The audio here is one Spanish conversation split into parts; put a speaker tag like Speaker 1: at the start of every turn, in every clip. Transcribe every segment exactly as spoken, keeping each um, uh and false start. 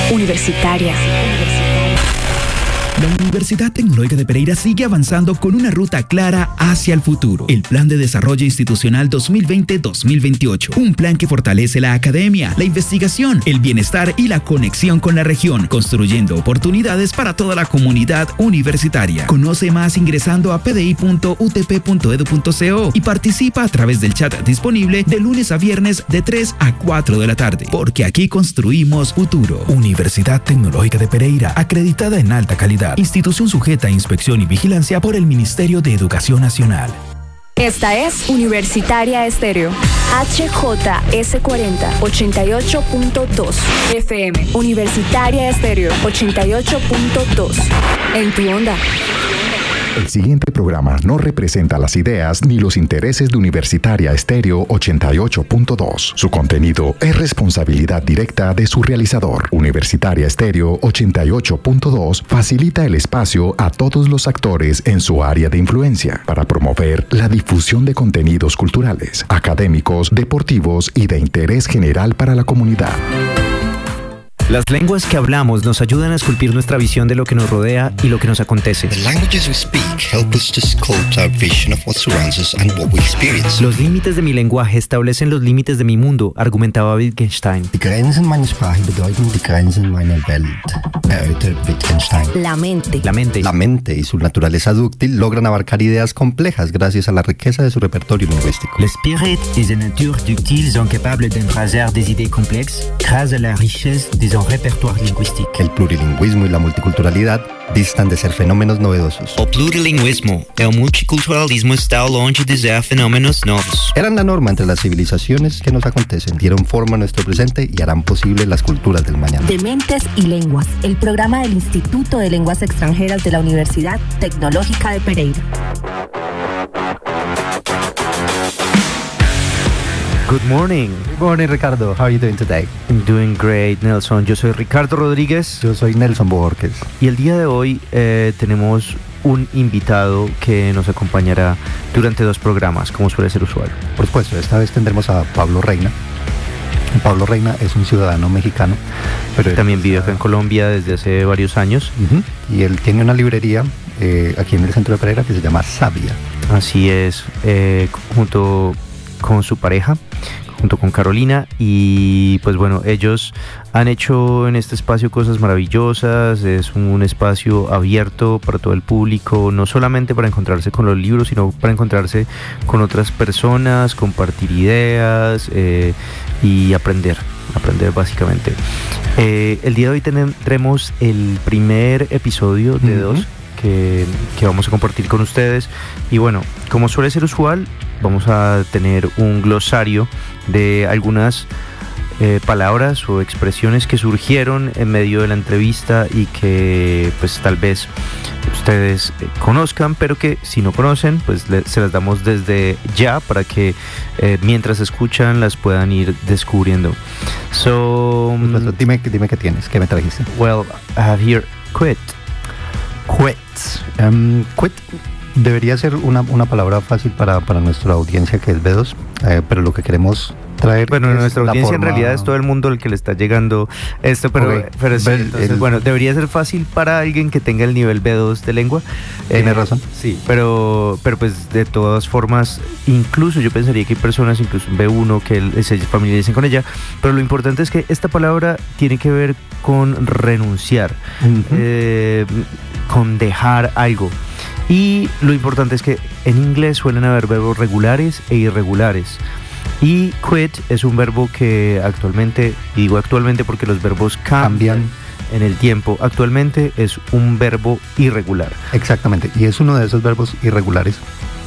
Speaker 1: Universitaria.
Speaker 2: La Universidad Tecnológica de Pereira sigue avanzando con una ruta clara hacia el futuro. El Plan de Desarrollo Institucional dos mil veinte a dos mil veintiocho. Un plan que fortalece la academia, la investigación, el bienestar y la conexión con la región, construyendo oportunidades para toda la comunidad universitaria. Conoce más ingresando a p d i punto u t p punto e d u punto co y participa a través del chat disponible de lunes a viernes de tres a cuatro de la tarde. Porque aquí construimos futuro. Universidad Tecnológica de Pereira, acreditada en alta calidad. Institución sujeta a inspección y vigilancia por el Ministerio de Educación Nacional.
Speaker 1: Esta es Universitaria Estéreo. H J S cuarenta, ochenta y ocho punto dos F M. Universitaria Estéreo, ochenta y ocho punto dos. En tu onda.
Speaker 3: El siguiente programa no representa las ideas ni los intereses de Universitaria Estéreo ochenta y ocho punto dos. Su contenido es responsabilidad directa de su realizador. Universitaria Estéreo ochenta y ocho punto dos facilita el espacio a todos los actores en su área de influencia para promover la difusión de contenidos culturales, académicos, deportivos y de interés general para la comunidad.
Speaker 4: Las lenguas que hablamos nos ayudan a esculpir nuestra visión de lo que nos rodea y lo que nos acontece.
Speaker 5: The languages we speak help us to sculpt our vision of what surrounds us and what we experience.
Speaker 4: Los límites de mi lenguaje establecen los límites de mi mundo, argumentaba Wittgenstein.
Speaker 6: Die Grenzen meiner Sprache bedeuten die Grenzen meiner Welt, erörtert Wittgenstein.
Speaker 1: La mente.
Speaker 4: La mente.
Speaker 5: La mente y su naturaleza dúctil logran abarcar ideas complejas gracias a la riqueza de su repertorio lingüístico.
Speaker 7: L'esprit et la nature ductile sont capables d'embraser des idées complexes grâce à la richesse de son répertoire linguistique.
Speaker 5: El plurilingüismo y la multiculturalidad distan de ser fenómenos novedosos.
Speaker 8: O plurilinguismo e o multiculturalismo estão longe de ser fenómenos novos.
Speaker 5: Eran la norma entre las civilizaciones que nos acontecen, dieron forma a nuestro presente y harán posible las culturas del mañana.
Speaker 1: Dementes y Lenguas, el programa del Instituto de Lenguas Extranjeras de la Universidad Tecnológica de Pereira.
Speaker 4: Good morning.
Speaker 5: Good morning, Ricardo. How are you doing today?
Speaker 4: I'm doing great, Nelson. Yo soy Ricardo Rodríguez.
Speaker 5: Yo soy Nelson Borges.
Speaker 4: Y el día de hoy eh, tenemos un invitado que nos acompañará durante dos programas, como suele ser usual.
Speaker 5: Por supuesto, esta vez tendremos a Pablo Reina. Pablo Reina es un ciudadano mexicano, pero
Speaker 4: también vive acá en Colombia desde hace varios años.
Speaker 5: Uh-huh. Y él tiene una librería eh, aquí en el centro de Pereira que se llama Sabia.
Speaker 4: Así es, eh, junto con su pareja, junto con Carolina, y pues bueno, ellos han hecho en este espacio cosas maravillosas. Es un espacio abierto para todo el público, no solamente para encontrarse con los libros, sino para encontrarse con otras personas, compartir ideas eh, y aprender, aprender básicamente. Eh, el día de hoy tendremos el primer episodio de uh-huh. dos que, que vamos a compartir con ustedes, y bueno, como suele ser usual, vamos a tener un glosario de algunas eh, palabras o expresiones que surgieron en medio de la entrevista y que pues tal vez ustedes eh, conozcan, pero que si no conocen, pues le, se las damos desde ya para que eh, mientras escuchan las puedan ir descubriendo. So,
Speaker 5: pues, dime, dime qué tienes, qué me trajiste.
Speaker 4: Well, I have here quit.
Speaker 5: Quit. Um, quit. Debería ser una, una palabra fácil para, para nuestra audiencia que es B dos, eh, pero lo que queremos traer...
Speaker 4: Bueno,
Speaker 5: es
Speaker 4: nuestra audiencia
Speaker 5: forma...
Speaker 4: en realidad es todo el mundo el que le está llegando esto, pero, okay. pero sí, entonces, el... bueno, debería ser fácil para alguien que tenga el nivel B dos de lengua.
Speaker 5: Tiene
Speaker 4: eh,
Speaker 5: razón.
Speaker 4: Sí, pero, pero pues de todas formas, incluso yo pensaría que hay personas, incluso en B uno, que se familiaricen con ella, pero lo importante es que esta palabra tiene que ver con renunciar, uh-huh. eh, con dejar algo. Y lo importante es que en inglés suelen haber verbos regulares e irregulares. Y quit es un verbo que actualmente, y digo actualmente porque los verbos cambian, cambian en el tiempo, actualmente es un verbo irregular.
Speaker 5: Exactamente, y es uno de esos verbos irregulares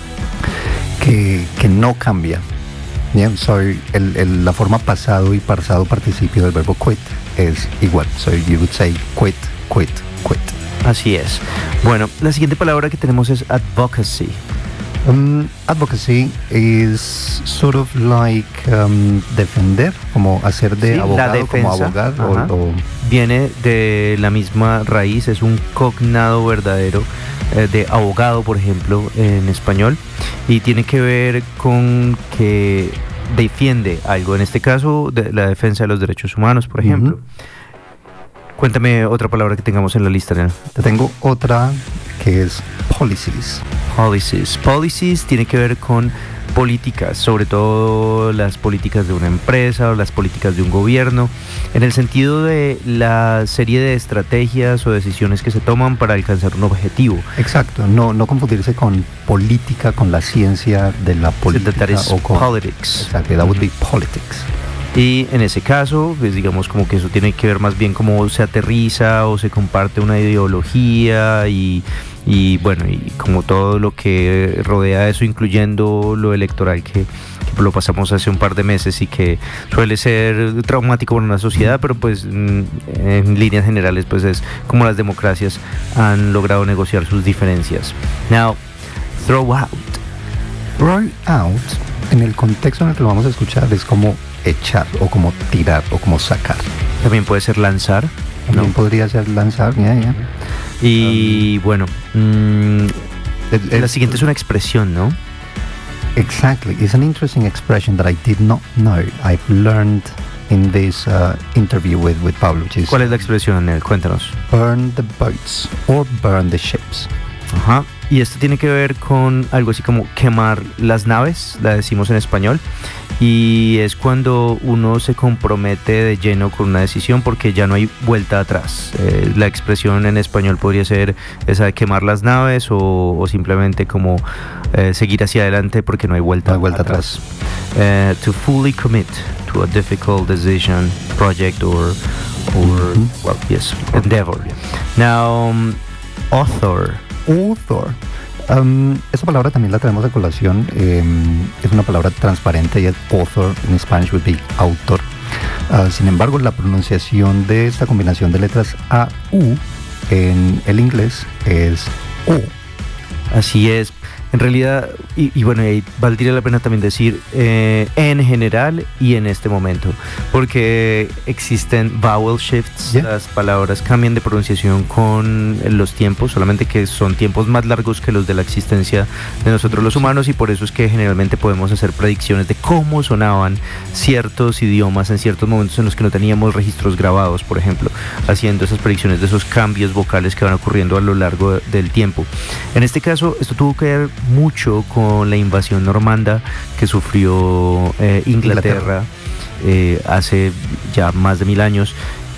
Speaker 5: que, que no cambia. Bien, soy el, el, la forma pasado y pasado participio del verbo quit es igual. So you would say quit, quit, quit.
Speaker 4: Así es. Bueno, la siguiente palabra que tenemos es advocacy.
Speaker 5: Um, advocacy is sort of like um, defender, como hacer de sí, abogado,
Speaker 4: la defensa,
Speaker 5: como abogar. O, o...
Speaker 4: Viene de la misma raíz, es un cognado verdadero eh, de abogado, por ejemplo, en español, y tiene que ver con que defiende algo, en este caso de la defensa de los derechos humanos, por ejemplo. Uh-huh. Cuéntame otra palabra que tengamos en la lista, Nel.
Speaker 5: Te tengo otra que es policies.
Speaker 4: Policies. Policies tiene que ver con políticas, sobre todo las políticas de una empresa o las políticas de un gobierno, en el sentido de la serie de estrategias o decisiones que se toman para alcanzar un objetivo.
Speaker 5: Exacto, no, no confundirse con política, con la ciencia de la política.
Speaker 4: So that is
Speaker 5: o con
Speaker 4: politics.
Speaker 5: Exacto, that would be politics.
Speaker 4: Y en ese caso, pues digamos como que eso tiene que ver más bien cómo se aterriza o se comparte una ideología y, y bueno, y como todo lo que rodea eso, incluyendo lo electoral que, que lo pasamos hace un par de meses y que suele ser traumático para una sociedad, pero pues en líneas generales pues es como las democracias han logrado negociar sus diferencias. Now, throw out.
Speaker 5: Throw out, en el contexto en el que lo vamos a escuchar, es como echar o como tirar o como sacar.
Speaker 4: También puede ser lanzar.
Speaker 5: También
Speaker 4: ¿no?
Speaker 5: podría ser lanzar, ya, yeah, ya. Yeah.
Speaker 4: Y um, bueno, mmm,
Speaker 5: it, it,
Speaker 4: la siguiente es una expresión, ¿no?
Speaker 5: Exactly. It's an interesting expression that I did not know. I've learned in this uh, interview with, with Pablo. Which is,
Speaker 4: ¿cuál es la expresión, Nel? Cuéntanos.
Speaker 5: Burn the boats or burn the ships.
Speaker 4: Ajá. Y esto tiene que ver con algo así como quemar las naves, la decimos en español, y es cuando uno se compromete de lleno con una decisión porque ya no hay vuelta atrás. Eh, la expresión en español podría ser esa de quemar las naves o, o simplemente como eh, seguir hacia adelante porque no hay vuelta,
Speaker 5: no hay vuelta
Speaker 4: atrás. atrás. Uh, to fully commit to a difficult decision, project or, or mm-hmm. well, yes, endeavor. Now, um, author.
Speaker 5: Author. Um, esta palabra también la traemos a colación. Eh, es una palabra transparente y es author. En Spanish would be autor. Uh, sin embargo, la pronunciación de esta combinación de letras A U en el inglés es O.
Speaker 4: Así es. En realidad, y, y bueno, y valdría la pena también decir eh, en general y en este momento, porque existen vowel shifts, yeah. Las palabras cambian de pronunciación con los tiempos, solamente que son tiempos más largos que los de la existencia de nosotros los humanos, y por eso es que generalmente podemos hacer predicciones de cómo sonaban ciertos idiomas en ciertos momentos en los que no teníamos registros grabados, por ejemplo, haciendo esas predicciones de esos cambios vocales que van ocurriendo a lo largo de, del tiempo. En este caso, esto tuvo que ver mucho con la invasión normanda que sufrió eh, Inglaterra, Inglaterra. Eh, hace ya más de mil años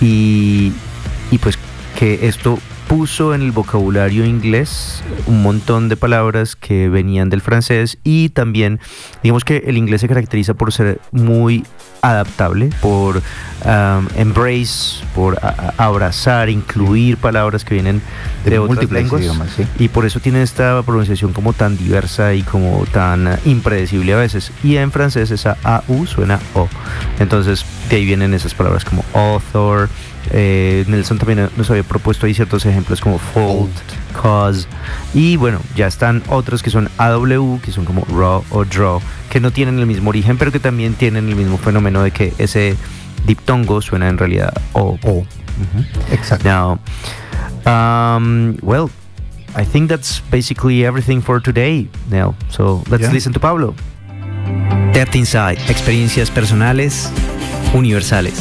Speaker 4: y, y pues que esto puso en el vocabulario inglés un montón de palabras que venían del francés, y también digamos que el inglés se caracteriza por ser muy adaptable, por um, embrace, por a, a abrazar, incluir palabras que vienen de, de otras lenguas, idiomas, ¿sí? Y por eso tiene esta pronunciación como tan diversa y como tan uh, impredecible a veces, y en francés esa A U suena O, entonces de ahí vienen esas palabras como author. Eh, Nelson también nos había propuesto ahí ciertos ejemplos como fault, cause, y bueno, ya están otros que son A W, que son como raw o draw, que no tienen el mismo origen, pero que también tienen el mismo fenómeno de que ese diptongo suena en realidad O.
Speaker 5: O. Uh-huh. Exacto.
Speaker 4: Now, um, well, I think that's basically everything for today, Nel. So let's yeah. listen to Pablo.
Speaker 8: Depth Inside, experiencias personales universales.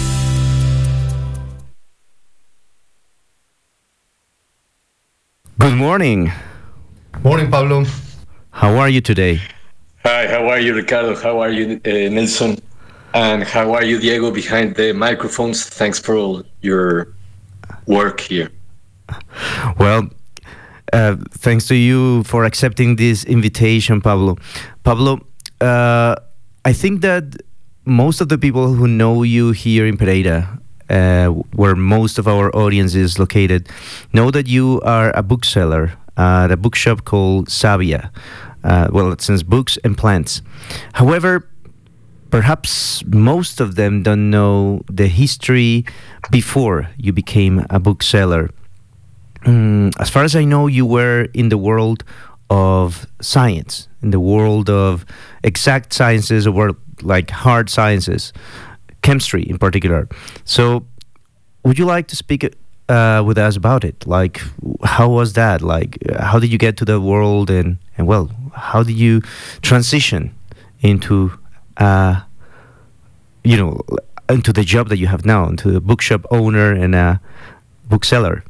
Speaker 4: Good morning.
Speaker 9: Morning, Pablo.
Speaker 4: How are you today?
Speaker 9: Hi, how are you, Ricardo? How are you, uh, Nelson? And how are you, Diego, behind the microphones? Thanks for all your work here.
Speaker 4: Well, uh, thanks to you for accepting this invitation, Pablo. Pablo, uh, I think that most of the people who know you here in Pereira, Uh, where most of our audience is located, know that you are a bookseller at a bookshop called Sabia. Uh, well, it sells books and plants. However, perhaps most of them don't know the history before you became a bookseller. Mm, as far as I know, you were in the world of science, in the world of exact sciences, or like hard sciences, chemistry in particular. So would you like to speak uh, with us about it? Like, how was that? Like, how did you get to the world, and, and well, how did you transition into, uh, you know, into the job that you have now, into the bookshop owner and a, bookseller?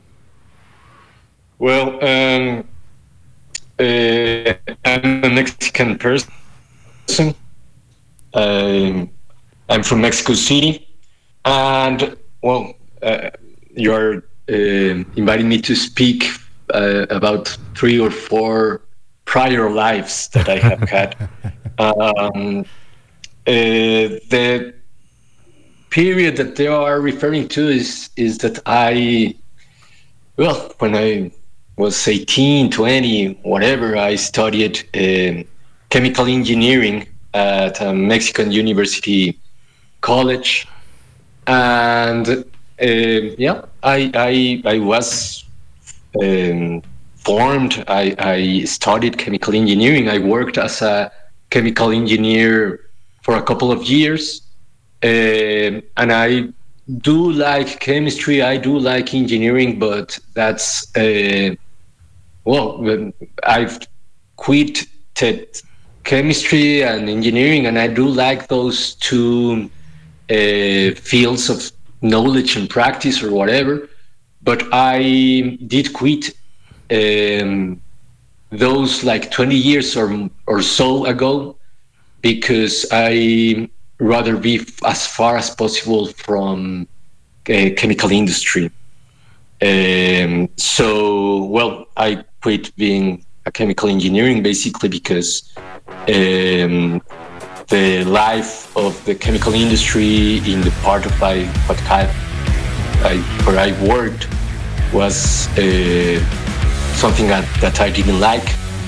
Speaker 9: Well, um, uh, I'm a Mexican person. Um, I'm from Mexico City, and well, uh, you're uh, inviting me to speak uh, about three or four prior lives that I have had. Um, uh, the period that they are referring to is is that I, well, when I was eighteen, twenty, whatever, I studied uh, chemical engineering at a Mexican university college, and uh, yeah, I I, I was um, formed. I, I studied chemical engineering. I worked as a chemical engineer for a couple of years, uh, and I do like chemistry. I do like engineering, but that's uh, well, I've quit chemistry and engineering, and I do like those two uh, fields of knowledge and practice or whatever. But I did quit um, those like twenty years or or so ago, because I rather be as far as possible from uh, chemical industry. Um, so, well, I quit being a chemical engineering basically because um, the life of the chemical industry in the part of I, what I, I, where I worked was uh, something that, that I didn't like,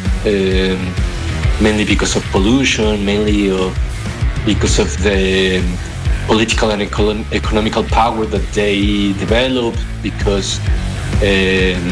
Speaker 9: um, mainly because of pollution, mainly uh, because of the political and econ- economical power that they developed, because um,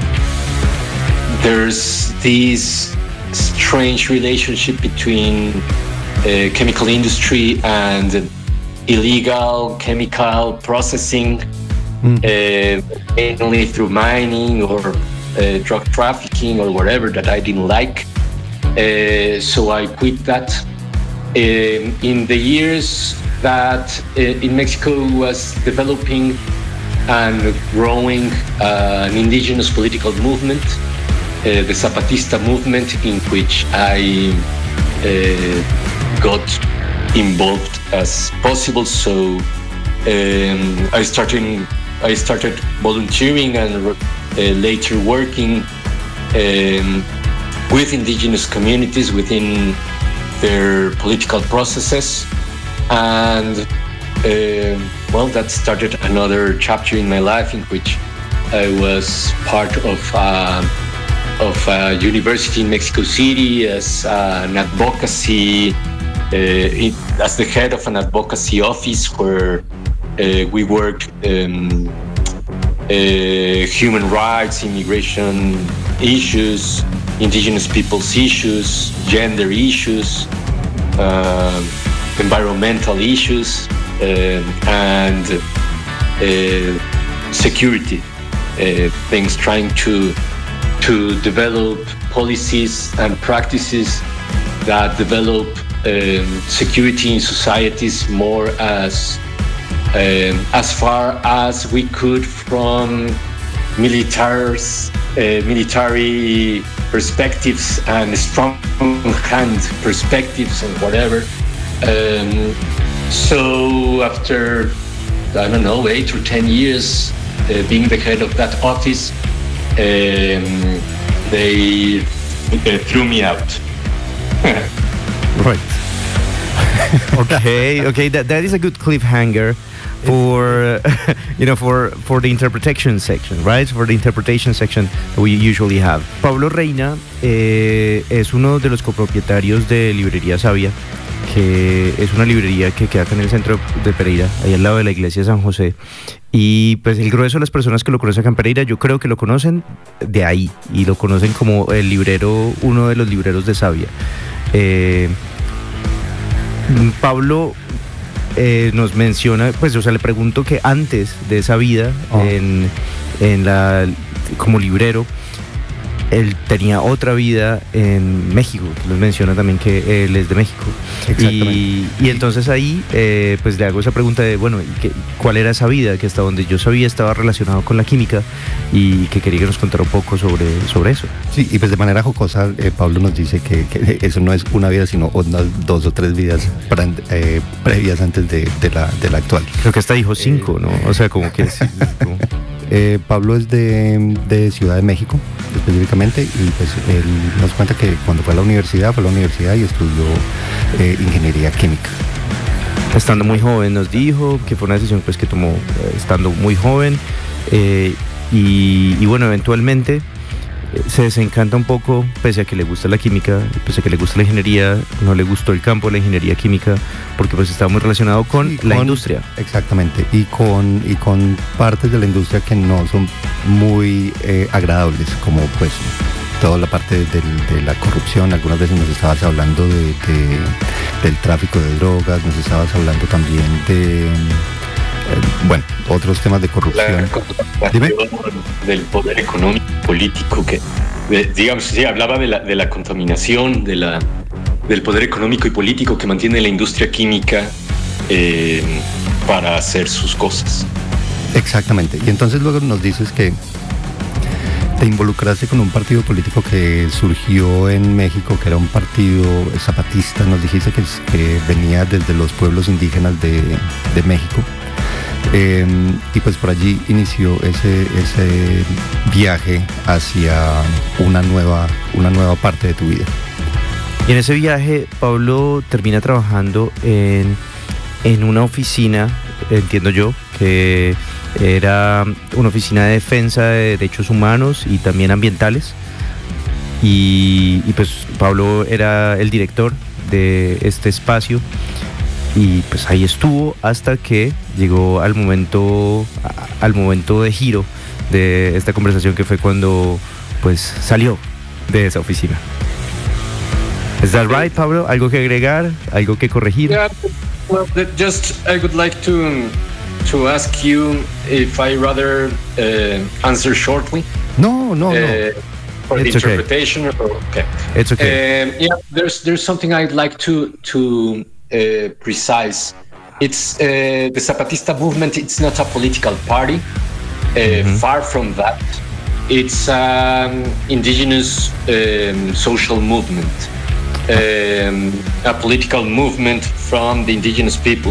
Speaker 9: there's this strange relationship between uh, chemical industry and illegal chemical processing, mm. uh, mainly through mining or uh, drug trafficking or whatever, that I didn't like. Uh, so I quit that. Um, in the years that uh, in Mexico was developing and growing uh, an indigenous political movement, uh, the Zapatista movement, in which I uh, got involved as possible. So um, I started I started volunteering and uh, later working um, with indigenous communities within their political processes. And uh, well, that started another chapter in my life, in which I was part of uh, of a university in Mexico City as uh, an advocacy, uh, in, as the head of an advocacy office, where uh, we worked um, uh, human rights, immigration issues, indigenous peoples issues, gender issues, uh, environmental issues, uh, and uh, security uh, things, trying to to develop policies and practices that develop um, security in societies more as um, as far as we could from militaries, uh, military perspectives and strong hand perspectives and whatever. Um, so after, I don't know, eight or ten years uh, being the head of that office, um, they uh, threw me out.
Speaker 4: Right. Okay, okay, that, that is a good cliffhanger for uh, you know for for the interpretation section, right? For the interpretation section that we usually have. Pablo Reina eh, es uno de los copropietarios de Librería Sabia, que es una librería que queda acá en el centro de Pereira, ahí al lado de la iglesia de San José. Y pues el grueso de las personas que lo conocen acá en Pereira, yo creo que lo conocen de ahí, y lo conocen como el librero, uno de los libreros de Sabia. Eh, Pablo eh, nos menciona, pues, o sea, le pregunto que antes de esa vida oh. en, en la, como librero, él tenía otra vida en México. Les menciona también que él es de México. Y, y entonces ahí eh, pues le hago esa pregunta de, bueno, ¿y qué, cuál era esa vida? Que hasta donde yo sabía estaba relacionado con la química y que quería que nos contara un poco sobre, sobre eso.
Speaker 5: Sí, y pues de manera jocosa, eh, Pablo nos dice que, que eso no es una vida, sino unas dos o tres vidas pre, eh, previas antes de, de, la, de la actual.
Speaker 4: Creo que hasta dijo cinco, eh, ¿no? O sea, como que... Sí, como...
Speaker 5: Eh, Pablo es de, de Ciudad de México, específicamente, y pues él nos cuenta que cuando fue a la universidad, fue a la universidad y estudió eh, ingeniería química.
Speaker 4: Estando muy joven nos dijo que fue una decisión pues que tomó eh, estando muy joven eh, y, y bueno, eventualmente se desencanta un poco, pese a que le gusta la química, pese a que le gusta la ingeniería, no le gustó el campo de la ingeniería química porque pues estaba muy relacionado con sí, la con, industria.
Speaker 5: Exactamente, y con, y con partes de la industria que no son muy eh, agradables, como pues toda la parte de, de, de la corrupción. Algunas veces nos estabas hablando de, de, del tráfico de drogas, nos estabas hablando también de... bueno, otros temas de corrupción.
Speaker 9: La Dime. Del poder económico, político, que de, digamos, sí, hablaba de la, de la contaminación, de la, del poder económico y político que mantiene la industria química eh, para hacer sus cosas.
Speaker 5: Exactamente, y entonces luego nos dices que te involucraste con un partido político que surgió en México, que era un partido zapatista, nos dijiste que, que venía desde los pueblos indígenas de, de México. Eh, y pues por allí inició ese, ese viaje hacia una nueva, una nueva parte de tu vida.
Speaker 4: Y en ese viaje Pablo termina trabajando en, en una oficina, entiendo yo, que era una oficina de defensa de derechos humanos y también ambientales. Y, y pues Pablo era el director de este espacio. Y pues ahí estuvo hasta que llegó al momento, al momento de giro de esta conversación, que fue cuando pues salió de esa oficina. ¿Es that right, Pablo? ¿Algo que agregar? ¿Algo que corregir?
Speaker 9: Yeah, well, just I would like to to ask you if I rather uh, answer shortly.
Speaker 5: No, no, uh, no.
Speaker 9: For
Speaker 4: it's
Speaker 9: the interpretation.
Speaker 4: Okay.
Speaker 9: Or, okay.
Speaker 4: It's okay.
Speaker 9: Um, yeah, there's there's something I'd like to to. Uh, precise. It's uh, the Zapatista movement. It's not a political party. Uh, mm-hmm. Far from that. It's an um, indigenous um, social movement, um, a political movement from the indigenous people.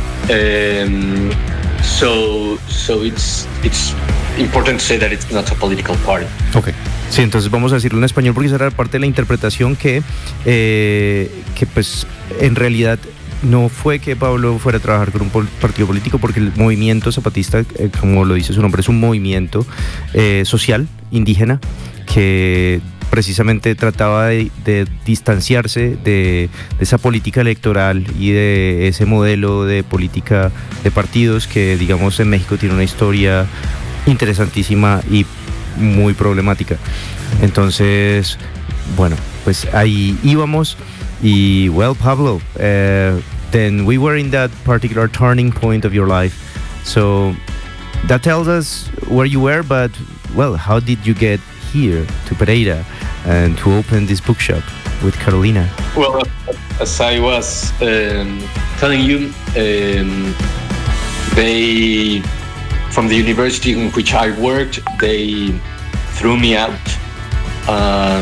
Speaker 9: Um, so, so it's it's important to say that it's not a political party.
Speaker 4: Okay. Sí, entonces vamos a decirlo en español porque esa era parte de la interpretación que, eh, que pues en realidad no fue que Pablo fuera a trabajar con un pol- partido político, porque el movimiento zapatista, eh, como lo dice su nombre, es un movimiento eh, social, indígena, que precisamente trataba de, de distanciarse de, de esa política electoral y de ese modelo de política de partidos que, digamos, en México tiene una historia interesantísima y muy problemática. Entonces, bueno, pues ahí íbamos y, well, Pablo, uh, then we were in that particular turning point of your life. So that tells us where you were, but, well, how did you get here to Pereira and to open this bookshop with Carolina?
Speaker 9: Well, as I was um, telling you, um, they... from the university in which I worked, they threw me out. Uh,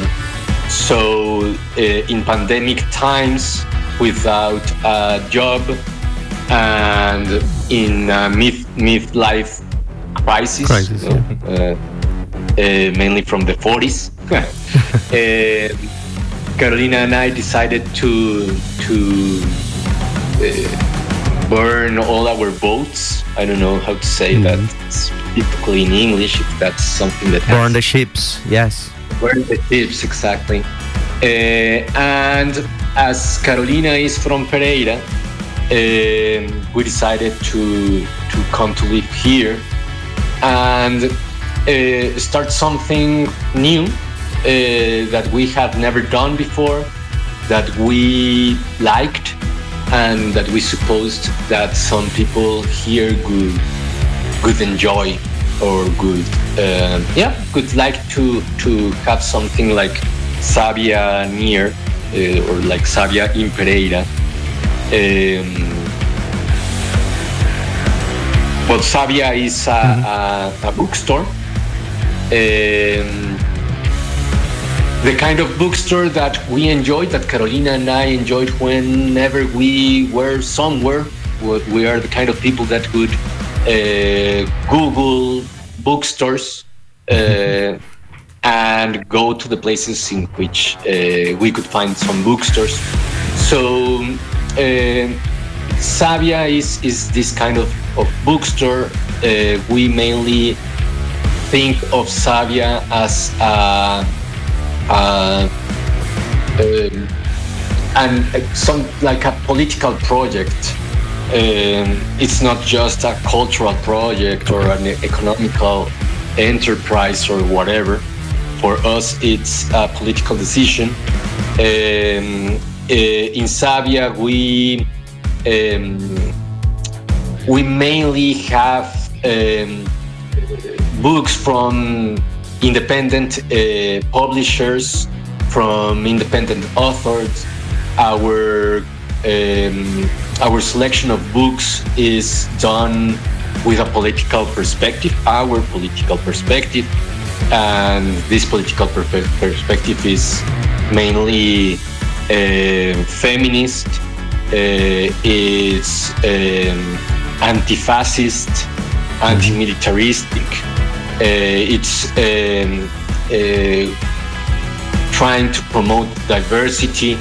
Speaker 9: so uh, in pandemic times, without a job and in a mid midlife crisis,
Speaker 5: crisis
Speaker 9: you know, yeah. uh, uh, mainly from the forties, uh, Carolina and I decided to to. Uh, burn all our boats. I don't know how to say mm-hmm. that specifically in English, if that's something that
Speaker 4: burn
Speaker 9: has...
Speaker 4: the ships, yes.
Speaker 9: Burn the ships, exactly. Uh, and as Carolina is from Pereira, uh, we decided to to come to live here and uh, start something new uh, that we have never done before, that we liked, and that we supposed that some people here would, would enjoy. or would uh, yeah would like to to have something like Savia near uh, or like Savia in Pereira. Um, well, Savia is a, mm-hmm. a, a bookstore. Um, the kind of bookstore that we enjoyed, that Carolina and I enjoyed whenever we were somewhere. We are the kind of people that would uh, Google bookstores uh, and go to the places in which uh, we could find some bookstores. So uh, Savia is, is this kind of, of bookstore. Uh, we mainly think of Savia as a, a, um, and some like a political project. Um, it's not just a cultural project or an economical enterprise or whatever. For us, it's a political decision. Um, uh, in Savia, we um, we mainly have um, books from independent uh, publishers, from independent authors. Our um, our selection of books is done with a political perspective, our political perspective, and this political per- perspective is mainly uh, feminist, uh, it's um, anti-fascist, anti-militaristic, uh, it's um, uh, trying to promote diversity,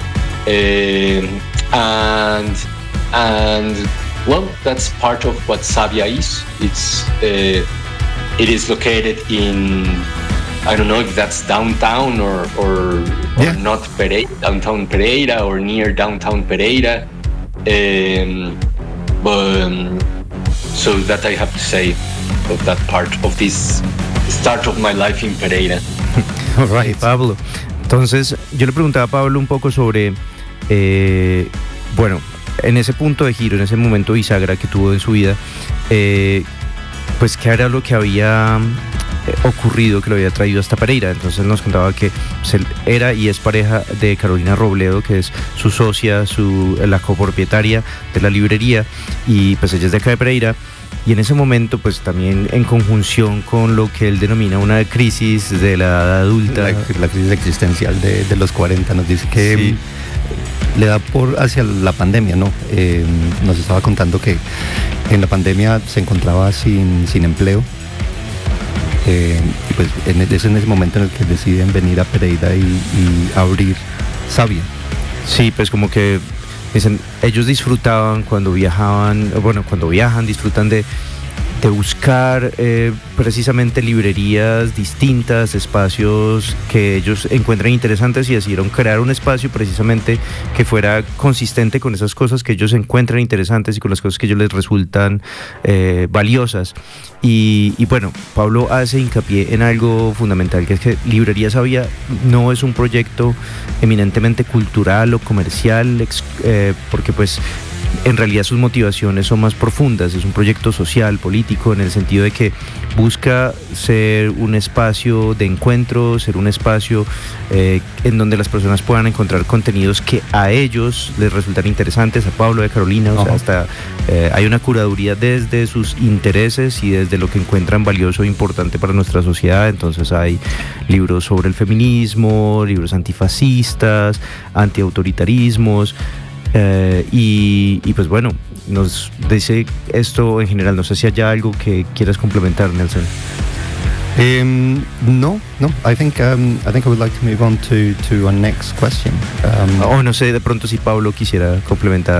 Speaker 9: um, and and well, that's part of what Savia is. It's uh, it is located in, I don't know if that's downtown or or, yeah. or not Pereira, downtown Pereira, or near downtown Pereira. Um, but um, so that I have to say of that part of this start of my life in Pereira.
Speaker 4: All right, Pablo. Entonces, yo le preguntaba a Pablo un poco sobre, eh, bueno, en ese punto de giro, en ese momento bisagra que tuvo en su vida, eh, pues qué era lo que había eh, ocurrido, que lo había traído hasta Pereira. Entonces nos contaba que pues, él era y es pareja de Carolina Robledo, que es su socia, su, la copropietaria de la librería, y pues ella es de acá de Pereira. Y en ese momento, pues también en conjunción con lo que él denomina una crisis de la edad adulta.
Speaker 5: La, la crisis existencial de, de los cuarenta, nos dice que sí. Le da por hacia la pandemia, ¿no? Eh, nos estaba contando que en la pandemia se encontraba sin, sin empleo. Eh, y pues en, es en ese momento en el que deciden venir a Pereira y, y abrir Savia.
Speaker 4: Sí, pues como que dicen, ellos disfrutaban cuando viajaban, bueno, cuando viajan, disfrutan de, de buscar eh, precisamente librerías distintas, espacios que ellos encuentran interesantes, y decidieron crear un espacio precisamente que fuera consistente con esas cosas que ellos encuentran interesantes y con las cosas que a ellos les resultan eh, valiosas. Y, y bueno, Pablo hace hincapié en algo fundamental, que es que Librería Savia no es un proyecto eminentemente cultural o comercial, eh, porque pues en realidad sus motivaciones son más profundas. Es un proyecto social, político, en el sentido de que busca ser un espacio de encuentro, ser un espacio eh, en donde las personas puedan encontrar contenidos que a ellos les resultan interesantes, a Pablo, a Carolina, o sea, hasta eh, hay una curaduría desde sus intereses y desde lo que encuentran valioso e importante para nuestra sociedad. Entonces hay libros sobre el feminismo, libros antifascistas, antiautoritarismos. Uh, y, y pues bueno, nos dice esto en general. No sé si haya algo que quieras complementar, Nelson.
Speaker 5: Um, no, no. I think um, I think I would like to move on to to our next question. Um,
Speaker 4: oh, no sé de pronto si Pablo quisiera complementar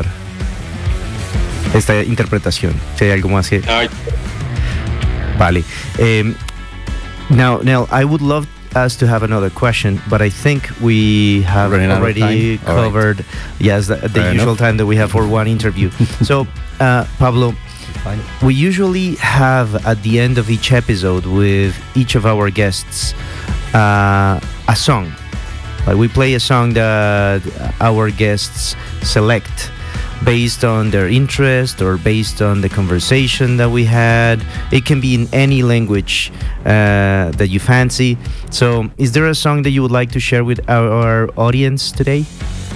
Speaker 4: esta interpretación. Si hay algo más que. Vale. Um, now, Nell, I would love us to have another question, but I think we have
Speaker 5: Running
Speaker 4: already covered right. yes the, the usual enough. time that we have for one interview. So uh, Pablo, Fine. We usually have at the end of each episode with each of our guests uh, a song. Like we play a song that our guests select, based on their interest or based on the conversation that we had. It can be in any language uh, that you fancy. So is there a song that you would like to share with our, our audience today?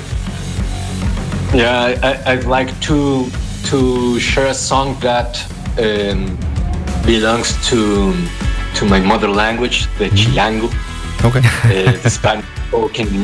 Speaker 9: Yeah, I, I'd like to to share a song that um, belongs to to my mother language, the Chilango.
Speaker 5: Okay.
Speaker 9: uh, the Spanish spoken